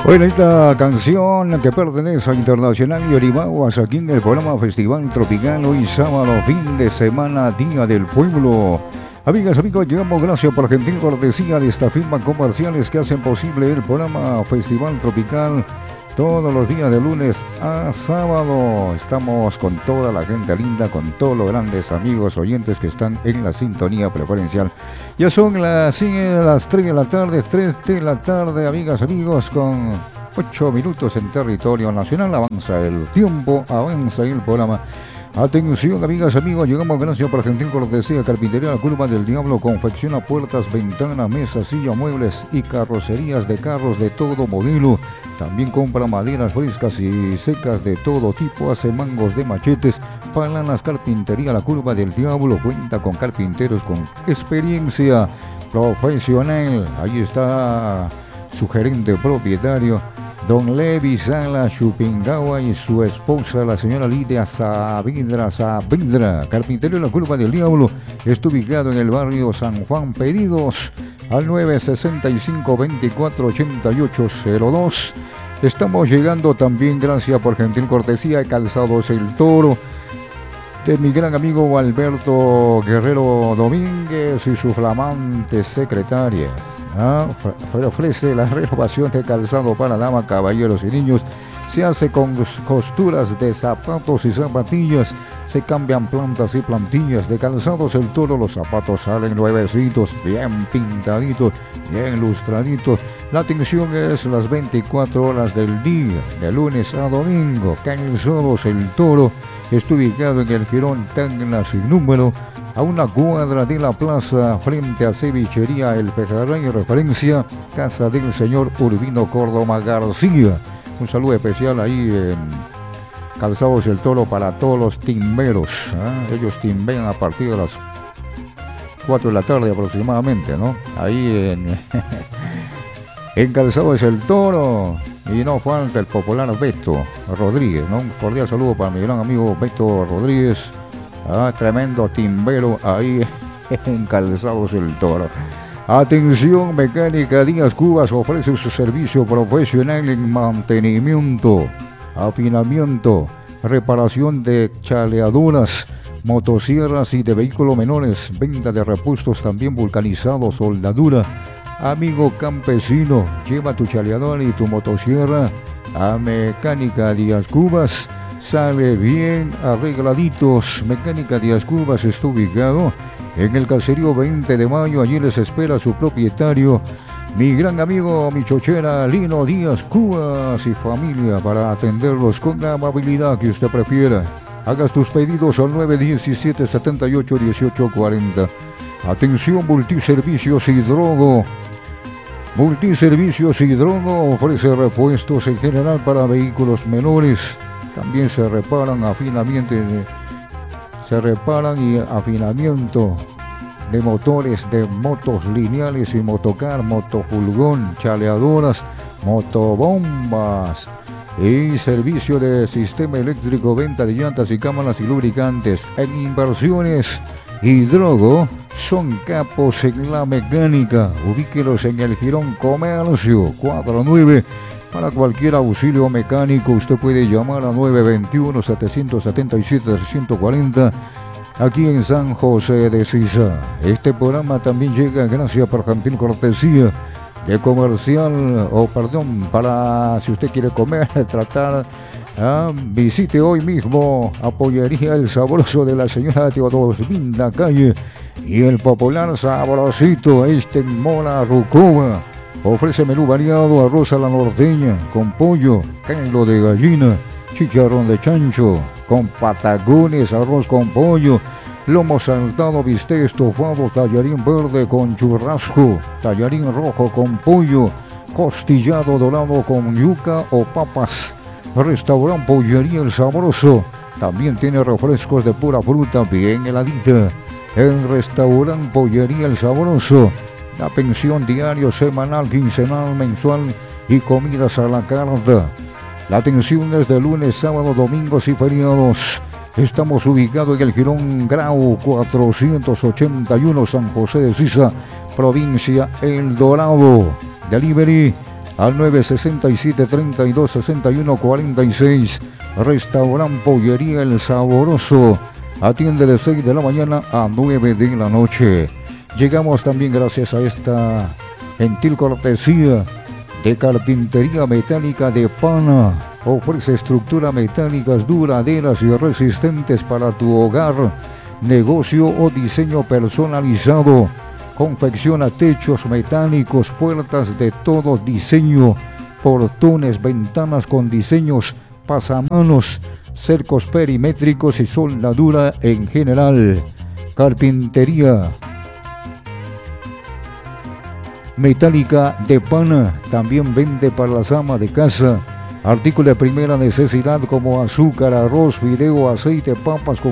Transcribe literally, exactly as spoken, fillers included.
Bueno, esta canción que pertenece a Internacional y Orimaguas aquí en el programa Festival Tropical, hoy sábado, fin de semana, Día del Pueblo. Amigas, amigos, llegamos gracias por gentil cortesía de esta firma comerciales que hacen posible el programa Festival Tropical todos los días de lunes a sábado. Estamos con toda la gente linda, con todos los grandes amigos oyentes que están en la sintonía preferencial. Ya son las, las tres de la tarde, tres de la tarde, amigas, amigos, con ocho minutos en territorio nacional. Avanza el tiempo, avanza el programa. Atención, amigas, amigos, llegamos gracias por gentil cortesía. Carpintería La Curva del Diablo confecciona puertas, ventanas, mesas, sillas, muebles y carrocerías de carros de todo modelo. También compra maderas frescas y secas de todo tipo, hace mangos de machetes, palanas. Carpintería La Curva del Diablo cuenta con carpinteros con experiencia profesional. Ahí está su gerente propietario, don Levi Sala Chupingawa, y su esposa, la señora Lidia Saavedra Saavedra. Carpintería La Curva del Diablo está ubicado en el barrio San Juan. Pedidos al nueve sesenta y cinco, veinticuatro ochenta y ocho cero dos. Estamos llegando también gracias por gentil cortesía de Calzados El Toro, de mi gran amigo Alberto Guerrero Domínguez y su flamante secretaria. Ah, ofrece la renovación de calzado para damas, caballeros y niños. Se hace con costuras de zapatos y zapatillas. Se cambian plantas y plantillas de Calzados El Toro. Los zapatos salen nuevecitos, bien pintaditos, bien lustraditos. La atención es las veinticuatro horas del día, de lunes a domingo. Calzados El Toro está ubicado en el Jirón Tacna sin número, a una cuadra de la plaza, frente a Cevichería El Pejerrey, referencia casa del señor Urbino Córdoba García. Un saludo especial ahí en Calzados El Toro para todos los timberos, ¿eh? Ellos timbean a partir de las cuatro de la tarde aproximadamente, ¿no? Ahí en, en Calzados El Toro. Y no falta el popular Beto Rodríguez, ¿no? Un cordial saludo para mi gran amigo Beto Rodríguez. Ah, tremendo timbero ahí en Calzados El Toro. Atención, Mecánica Díaz Cubas ofrece su servicio profesional en mantenimiento, afinamiento, reparación de chaleaduras, motosierras y de vehículos menores, venta de repuestos también vulcanizados, soldadura. Amigo campesino, lleva tu chaleador y tu motosierra a Mecánica Díaz Cubas. Sale bien arregladitos. Mecánica Díaz Cubas está ubicado en el caserío veinte de mayo. Allí les espera su propietario, mi gran amigo, mi chochera Lino Díaz Cubas y familia, para atenderlos con la amabilidad que usted prefiera. Hagas tus pedidos al nueve diecisiete, setenta y ocho, dieciocho cuarenta. Atención, Multiservicios Hidrogo. Multiservicios Hidrogo ofrece repuestos en general para vehículos menores. También se reparan afinamiento, se reparan y afinamiento de motores de motos lineales y motocar, motofulgón, chaleadoras, motobombas y servicio de sistema eléctrico, venta de llantas y cámaras y lubricantes. En Inversiones Hidrogo son capos en la mecánica. Ubíquelos en el Jirón Comercio cuatro nueve. Para cualquier auxilio mecánico usted puede llamar a nueve veintiuno, setecientos setenta y siete, trescientos cuarenta aquí en San José de Sisa. Este programa también llega gracias por gentil cortesía de Comercial, o perdón, para si usted quiere comer, tratar, ah, visite hoy mismo a Pollería El Sabroso de la señora Teodosinda Calle y el popular Sabrosito, este en Mora Rucoba. Ofrece menú variado, arroz a la norteña, con pollo, caldo de gallina, chicharrón de chancho, con patacones, arroz con pollo, lomo saltado, bistec estofado, tallarín verde con churrasco, tallarín rojo con pollo, costillado dorado con yuca o papas. Restaurante Pollería El Sabroso también tiene refrescos de pura fruta bien heladita. En Restaurante Pollería El Sabroso, la pensión diario, semanal, quincenal, mensual y comidas a la carta. La atención es de lunes, sábado, domingos y feriados. Estamos ubicados en el Jirón Grau cuatrocientos ochenta y uno, San José de Sisa, provincia El Dorado. Delivery al nueve sesenta y siete, treinta y dos, sesenta y uno, cuarenta y seis. Restaurant Pollería El Saboroso. Atiende de seis de la mañana a nueve de la noche. Llegamos también gracias a esta gentil cortesía de Carpintería Metálica de Pana. Ofrece estructuras metálicas duraderas y resistentes para tu hogar, negocio o diseño personalizado. Confecciona techos metálicos, puertas de todo diseño, portones, ventanas con diseños, pasamanos, cercos perimétricos y soldadura en general. Carpintería Metálica de Pana también vende para las amas de casa artículos de primera necesidad como azúcar, arroz, fideo, aceite, papas con